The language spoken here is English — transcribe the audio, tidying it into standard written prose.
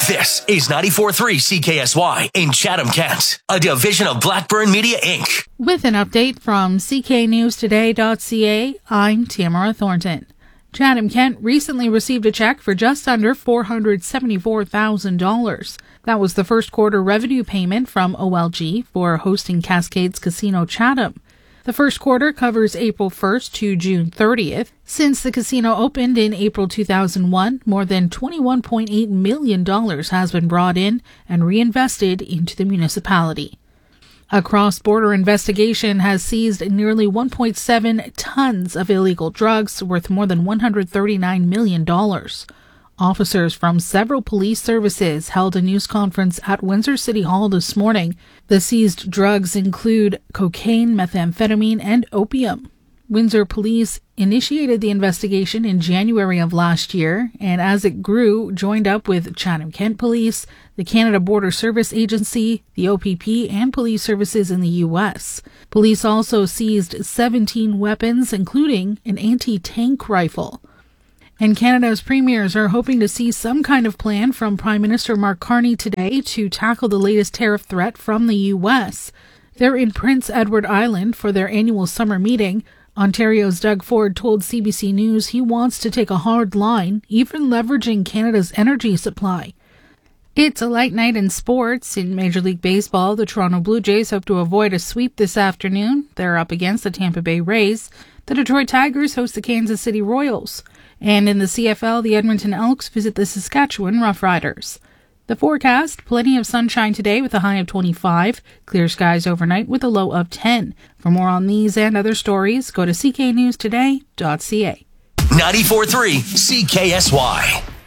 This is 94.3 CKSY in Chatham, Kent, a division of Blackburn Media, Inc. With an update from cknewstoday.ca, I'm Tamara Thornton. Chatham, Kent recently received a check for just under $474,000. That was the first quarter revenue payment from OLG for hosting Cascades Casino Chatham. The first quarter covers April 1st to June 30th. Since the casino opened in April 2001, more than $21.8 million has been brought in and reinvested into the municipality. A cross-border investigation has seized nearly 1.7 tons of illegal drugs worth more than $139 million. Officers from several police services held a news conference at Windsor City Hall this morning. The seized drugs include cocaine, methamphetamine, and opium. Windsor Police initiated the investigation in January of last year, and as it grew, joined up with Chatham Kent Police, the Canada Border Service Agency, the OPP, and police services in the U.S. Police also seized 17 weapons, including an anti-tank rifle. And Canada's premiers are hoping to see some kind of plan from Prime Minister Mark Carney today to tackle the latest tariff threat from the U.S. They're in Prince Edward Island for their annual summer meeting. Ontario's Doug Ford told CBC News he wants to take a hard line, even leveraging Canada's energy supply. It's a light night in sports. In Major League Baseball, the Toronto Blue Jays hope to avoid a sweep this afternoon. They're up against the Tampa Bay Rays. The Detroit Tigers host the Kansas City Royals. And in the CFL, the Edmonton Elks visit the Saskatchewan Roughriders. The forecast, plenty of sunshine today with a high of 25, clear skies overnight with a low of 10. For more on these and other stories, go to cknewstoday.ca. 94.3 CKSY.